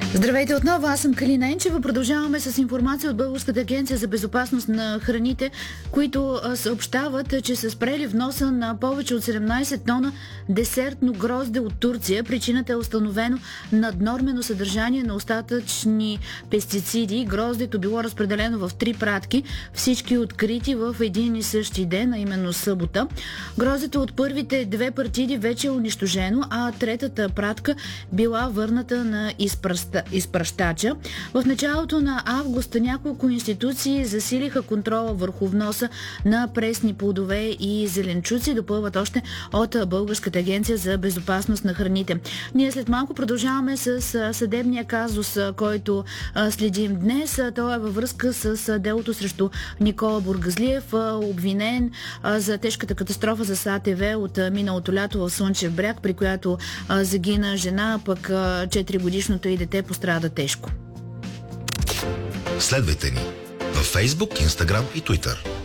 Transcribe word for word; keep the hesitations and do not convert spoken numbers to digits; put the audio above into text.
Здравейте отново, аз съм Калина Енчева. Продължаваме с информация от Българската агенция за безопасност на храните, които съобщават, че са спрели вноса на повече от седемнайсет тона десертно грозде от Турция. Причината е установено наднормено съдържание на остатъчни пестициди. Гроздето било разпределено в три пратки, всички открити в един и същи ден, а именно събота. Гроздето от първите две партиди вече е унищожено, а третата пратка била върната на изпръста изпращача. В началото на август няколко институции засилиха контрола върху вноса на пресни плодове и зеленчуци, допълват още от Българската агенция за безопасност на храните. Ние след малко продължаваме с съдебния казус, който следим днес. Той е във връзка с делото срещу Никола Бургазлиев, обвинен за тежката катастрофа за САТВ от миналото лято в Слънчев бряг, при която загина жена, пък четиригодишното и дете пострада тежко. Следвайте ни във Facebook, Instagram и Twitter.